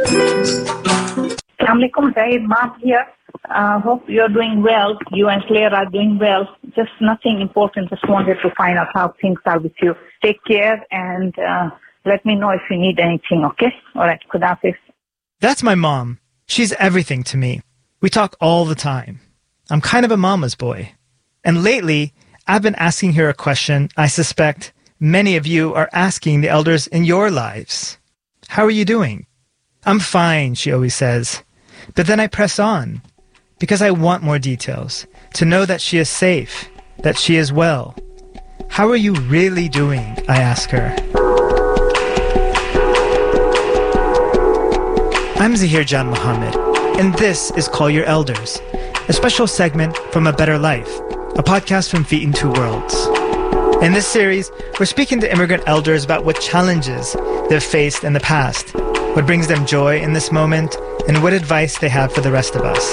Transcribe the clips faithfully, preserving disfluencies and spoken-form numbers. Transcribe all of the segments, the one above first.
Assalamualaikum, Zaid, Mom here. Uh, hope you're doing well. You and Claire are doing well. Just nothing important. Just wanted to find out how things are with you. Take care and uh, let me know if you need anything, okay? All right, Khudafis. That's my mom. She's everything to me. We talk all the time. I'm kind of a mama's boy. And lately, I've been asking her a question I suspect many of you are asking the elders in your lives. How are you doing? I'm fine, she always says. But then I press on, because I want more details, to know that she is safe, that she is well. How are you really doing? I ask her. I'm Zahir Jan Muhammad, and this is Call Your Elders, a special segment from A Better Life, a podcast from Feet in Two Worlds. In this series, we're speaking to immigrant elders about what challenges they've faced in the past, what brings them joy in this moment, and what advice they have for the rest of us.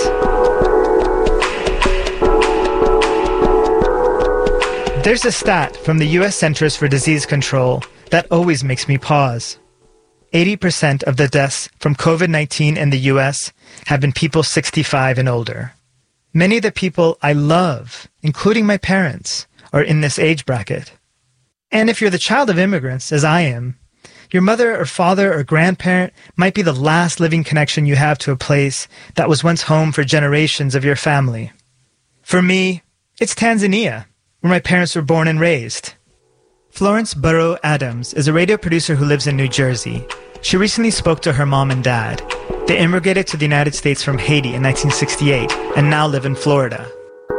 There's a stat from the U S Centers for Disease Control that always makes me pause. eighty percent of the deaths from COVID nineteen in the U S have been people sixty-five and older. Many of the people I love, including my parents, are in this age bracket. And if you're the child of immigrants, as I am, your mother or father or grandparent might be the last living connection you have to a place that was once home for generations of your family. For me, it's Tanzania, where my parents were born and raised. Florence Burrow Adams is a radio producer who lives in New Jersey. She recently spoke to her mom and dad. They immigrated to the United States from Haiti in nineteen sixty-eight and now live in Florida.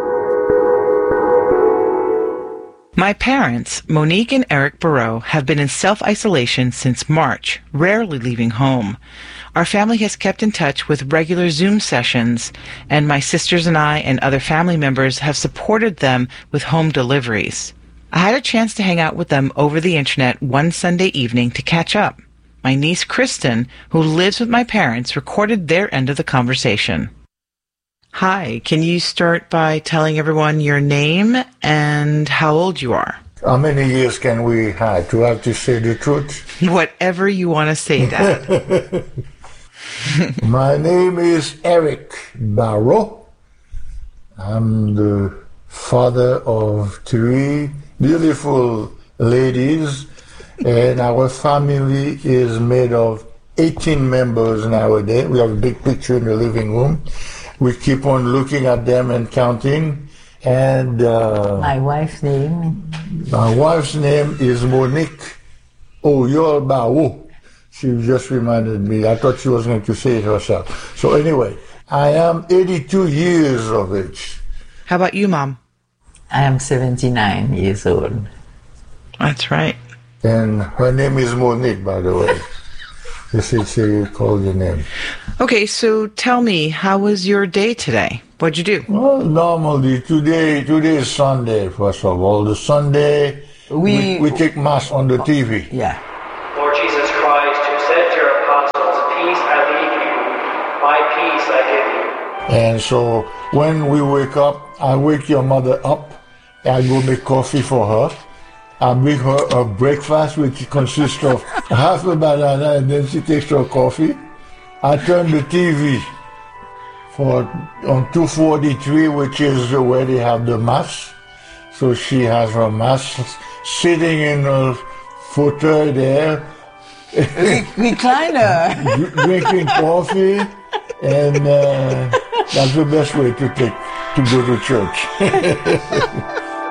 My parents, Monique and Eric Burrow, have been in self-isolation since March, rarely leaving home. Our family has kept in touch with regular Zoom sessions, and my sisters and I and other family members have supported them with home deliveries. I had a chance to hang out with them over the internet one Sunday evening to catch up. My niece Kristen, who lives with my parents, recorded their end of the conversation. Hi, can you start by telling everyone your name and how old you are? How many years can we have to have to say the truth? Whatever you want to say, Dad. My name is Eric Burrow. I'm the father of three beautiful ladies, and our family is made of eighteen members nowadays. We have a big picture in the living room. We keep on looking at them and counting. And uh, my wife's name? My wife's name is Monique Oyolbao. She just reminded me. I thought she was going to say it herself. So anyway, I am eighty-two years of age. How about you, Mom? I am seventy-nine years old. That's right. And her name is Monique, by the way. Just say she called your name. Okay, so tell me, how was your day today? What'd you do? Well, normally, today today is Sunday, first of all. The Sunday, we, we, we take Mass on the T V. Yeah. Lord Jesus Christ, who said to your apostles, peace I leave you, my peace I give you. And so, when we wake up, I wake your mother up, I go make coffee for her. I make her a breakfast, which consists of half a banana, and then she takes her coffee. I turn the T V for on two forty-three, which is where they have the Mass. So she has her Mass sitting in her footer there. Recliner. Drinking coffee, and uh, that's the best way to take to go to church.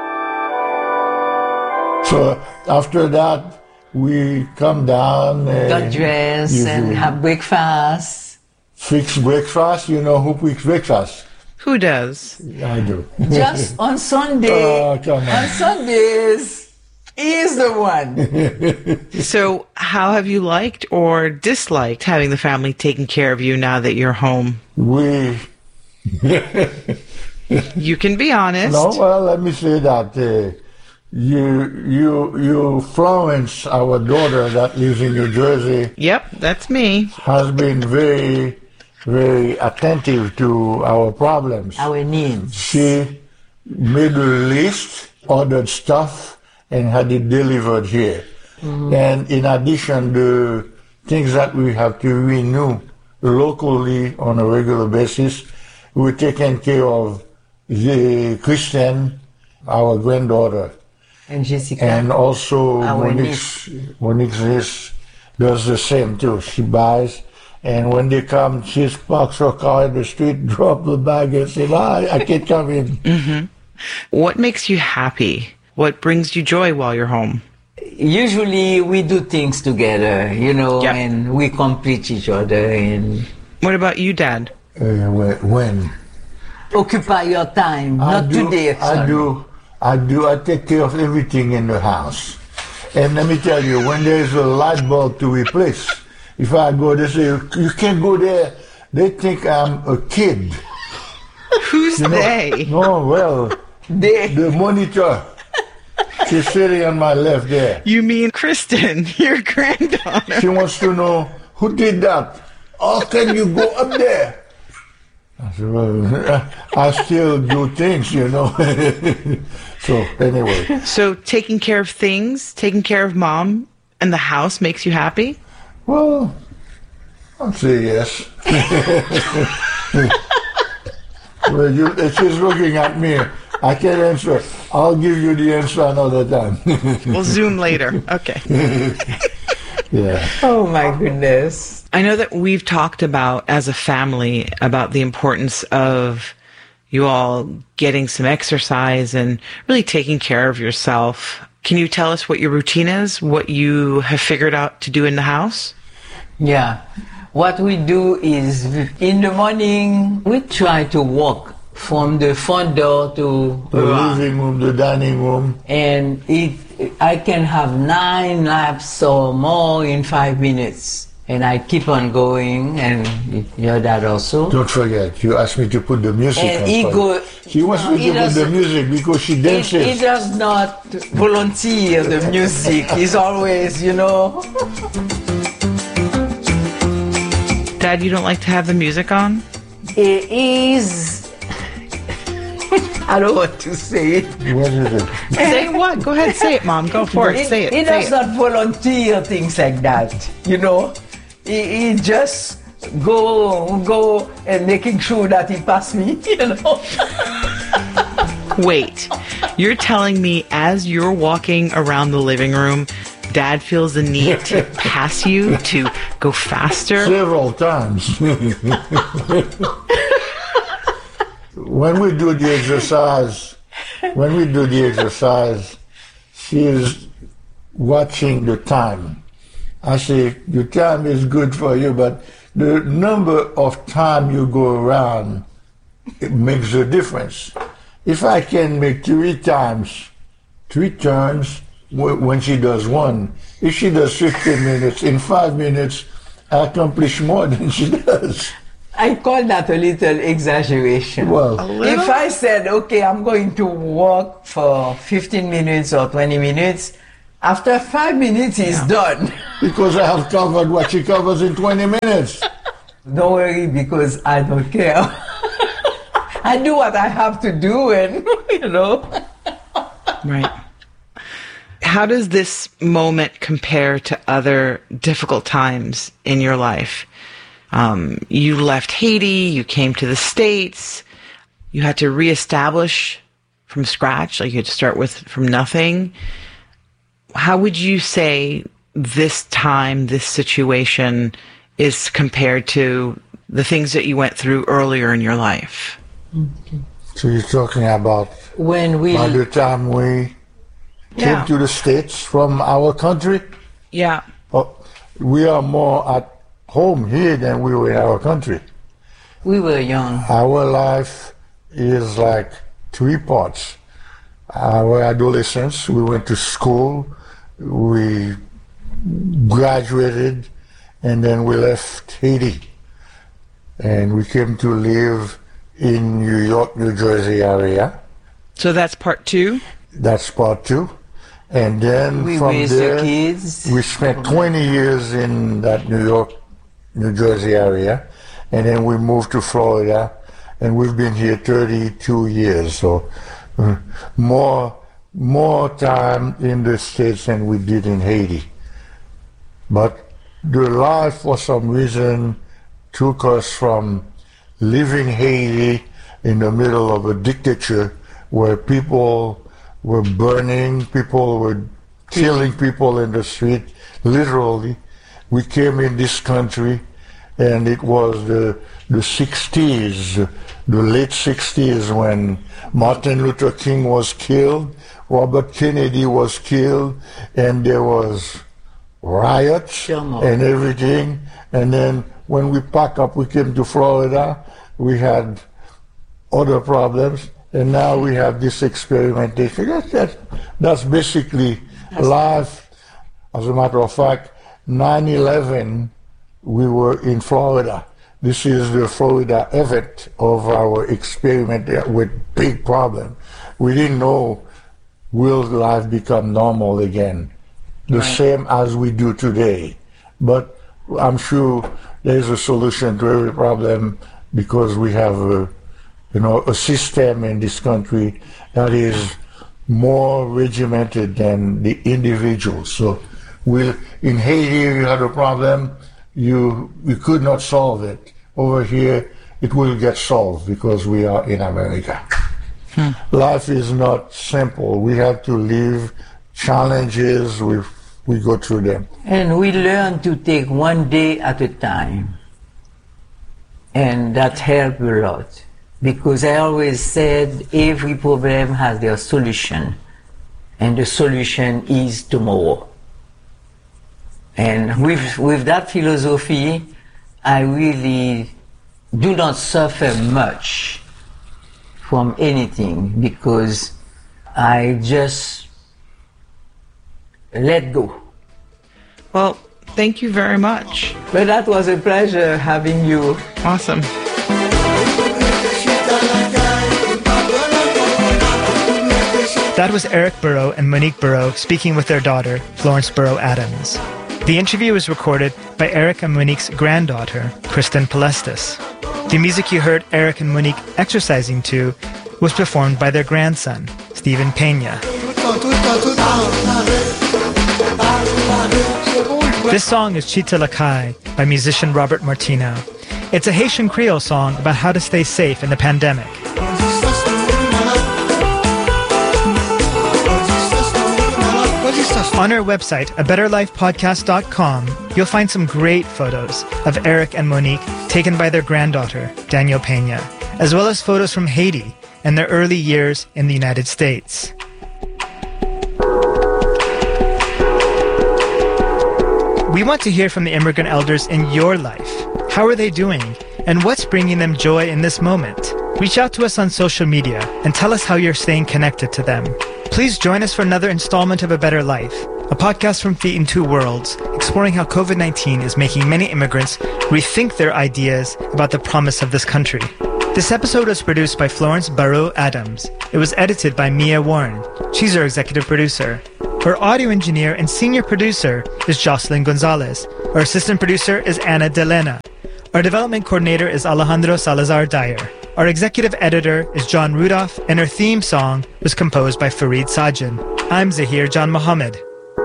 So after that, we come down. Uh, Got dressed and have breakfast. Fix breakfast. You know who fix breakfast? Who does? I do. Just on Sunday. Oh, come on. On Sundays, he is the one. So how have you liked or disliked having the family taking care of you now that you're home? We... You can be honest. No, well, let me say that... Uh, You, you, you, Florence, our daughter that lives in New Jersey. Yep, that's me. Has been very, very attentive to our problems. Our needs. She made a list, ordered stuff, and had it delivered here. Mm-hmm. And in addition, the things that we have to renew locally on a regular basis. We're taking care of the Christian, our granddaughter. And Jessica. And also Our Monique's, Monique's niece does the same too. She buys, and when they come, she parks her car in the street, drop the bag, and say, "Bye, I can't come in." Mm-hmm. What makes you happy? What brings you joy while you're home? Usually we do things together, you know, Yep. and we complete each other and What about you, Dad? Uh, when- when? occupy your time. I Not do, today, I sorry. do, I do, I take care of everything in the house. And let me tell you, when there's a light bulb to replace, if I go, they say, "You can't go there." They think I'm a kid. Who's You know? they? No, well, They, the monitor. She's sitting on my left there. You mean Kristen, your granddaughter. She wants to know, who did that? How can you go up there? I said, well, I still do things, you know. So, anyway. So taking care of things, taking care of mom and the house makes you happy? Well, I'll say yes. Well, you, she's looking at me. I can't answer. I'll give you the answer another time. We'll Zoom later. Okay. Yeah. oh my goodness. I know that we've talked about, as a family, about the importance of you all getting some exercise and really taking care of yourself. Can you tell us what your routine is, what you have figured out to do in the house? Yeah. What we do is in the morning, we try to walk from the front door to The living room, the dining room. and it, I can have nine laps or more in five minutes. And I keep on going, and your dad also. Don't forget, you asked me to put the music And on. he for go- you. She wants me he to put the doesn't- music because she He, dances. he does not volunteer the music. He's always, you know. Dad, you don't like to have the music on? It is. I don't want to say it. What is it? Say what? Go ahead, say it, Mom. Go for it. He, Say it. he say does it. not volunteer things like that, you know. He, he just go go and making sure that he pass me, you know. Wait, you're telling me as you're walking around the living room, Dad feels the need to pass you to go faster? Several times. When we do the exercise, when we do the exercise, she is watching the time. I say, the time is good for you, but the number of time you go around, it makes a difference. If I can make three times, three turns, wh- when she does one, if she does fifteen minutes, in five minutes, I accomplish more than she does. I call that a little exaggeration. Well, If I said, okay, I'm going to walk for fifteen minutes or twenty minutes, after five minutes, he's done. because I have covered what she covers in twenty minutes. Don't worry, because I don't care. I do what I have to do, and, you know. Right. How does this moment compare to other difficult times in your life? Um, you left Haiti, you came to the States, you had to reestablish from scratch, like you had to start with from nothing. How would you say this time, this situation is compared to the things that you went through earlier in your life? So you're talking about When we, by the time we Yeah. came to the States from our country? Yeah. Oh, we are more at home here than we were in our country. we were young. Our life is like three parts. Our adolescence, we went to school, we graduated, and then we left Haiti. And we came to live in New York, New Jersey area. So that's part two? That's part two. And then We from raised there, the kids. we spent twenty years in that New York, New Jersey area. And then we moved to Florida, and we've been here thirty-two years. So uh, more, more time in the States than we did in Haiti. But the life, for some reason, took us from living Haiti in the middle of a dictature where people were burning, people were killing people in the street, literally. We came in this country, and it was the, the sixties, the late sixties, when Martin Luther King was killed, Robert Kennedy was killed, and there was riots and everything. And then when we packed up, we came to Florida, we had other problems, and now we have this experimentation. That's, that's, that's basically that's life. As a matter of fact, nine eleven, we were in Florida. This is the Florida event of our experiment with big problem. We didn't know will life become normal again, the right. same as we do today. But I'm sure there's a solution to every problem, because we have a, you know, a system in this country that is more regimented than the individual. So we'll, in Haiti, you had a problem, you, you could not solve it. Over here, it will get solved because we are in America. Hmm. Life is not simple. We have to live challenges, we, we go through them. And we learn to take one day at a time. And that helped a lot. Because I always said every problem has their solution. And the solution is tomorrow. And with, with that philosophy, I really do not suffer much from anything, because I just let go. Well, thank you very much. But that was a pleasure having you. Awesome. That was Eric Burrow and Monique Burrow speaking with their daughter, Florence Burrow Adams. The interview was recorded by Eric and Monique's granddaughter, Kristen Palestis. The music you heard Eric and Monique exercising to was performed by their grandson, Stephen Pena. This song is Chita Lakai by musician Robert Martino. It's a Haitian Creole song about how to stay safe in the pandemic. On our website, a better life podcast dot com, you'll find some great photos of Eric and Monique taken by their granddaughter, Danielle Pena, as well as photos from Haiti and their early years in the United States. We want to hear from the immigrant elders in your life. How are they doing? And what's bringing them joy in this moment? Reach out to us on social media and tell us how you're staying connected to them. Please join us for another installment of A Better Life, a podcast from Feet in Two Worlds, exploring how COVID nineteen is making many immigrants rethink their ideas about the promise of this country. This episode was produced by Florence Burrow Adams. It was edited by Mia Warren. She's our executive producer. Our audio engineer and senior producer is Jocelyn Gonzalez. Our assistant producer is Anna Delena. Our development coordinator is Alejandro Salazar Dyer. Our executive editor is John Rudolph, and our theme song was composed by Fareed Sajjan. I'm Zahir John Mohammed.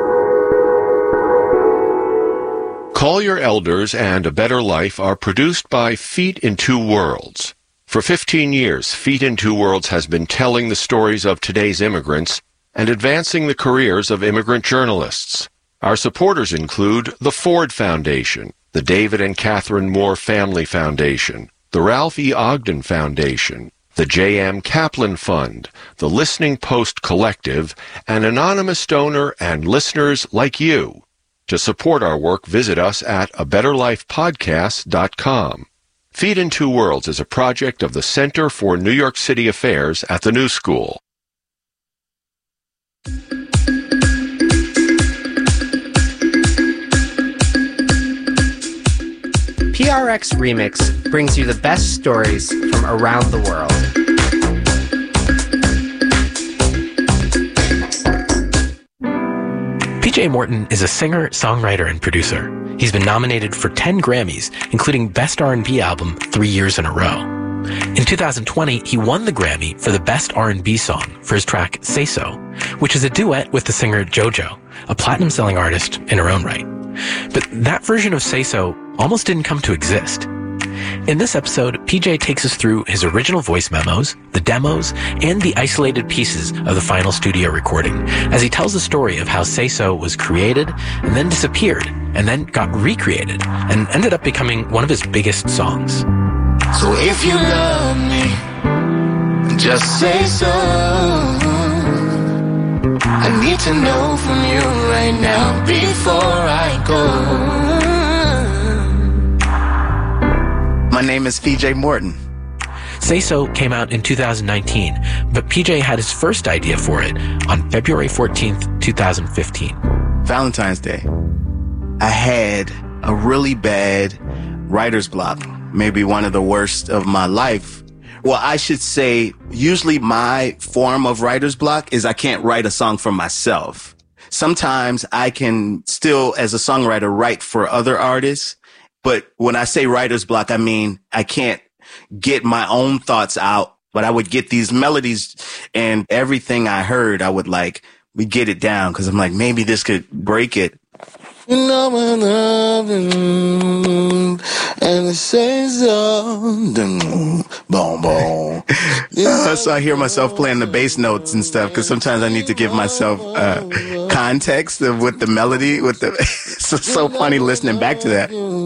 Call Your Elders and A Better Life are produced by Feet in Two Worlds. For fifteen years, Feet in Two Worlds has been telling the stories of today's immigrants and advancing the careers of immigrant journalists. Our supporters include the Ford Foundation, the David and Catherine Moore Family Foundation, the Ralph E. Ogden Foundation, the J M. Kaplan Fund, the Listening Post Collective, an anonymous donor, and listeners like you. To support our work, visit us at a better life podcast dot com. Feet in Two Worlds is a project of the Center for New York City Affairs at the New School. P R X Remix brings you the best stories from around the world. P J Morton is a singer, songwriter, and producer. He's been nominated for ten Grammys, including Best R and B Album three years in a row. In two thousand twenty, he won the Grammy for the Best R and B Song for his track Say So, which is a duet with the singer JoJo, a platinum-selling artist in her own right. But that version of Say So almost didn't come to exist. In this episode, P J takes us through his original voice memos, the demos, and the isolated pieces of the final studio recording, as he tells the story of how Say So was created and then disappeared and then got recreated and ended up becoming one of his biggest songs. So if you love me, just say so. I need to know from you right now before I go. My name is P J Morton. Say So came out in two thousand nineteen, but P J had his first idea for it on February fourteenth, twenty fifteen. Valentine's Day. I had a really bad writer's block, maybe one of the worst of my life. Well, I should say, usually my form of writer's block is I can't write a song for myself. Sometimes I can still, as a songwriter, write for other artists. But when I say writer's block, I mean, I can't get my own thoughts out, but I would get these melodies and everything I heard, I would like, we get it down. Cause I'm like, maybe this could break it. You know my love and it says so. Boom, boom. So I hear myself playing the bass notes and stuff because sometimes I need to give myself uh, context of with the melody. With the, it's so funny listening back to that.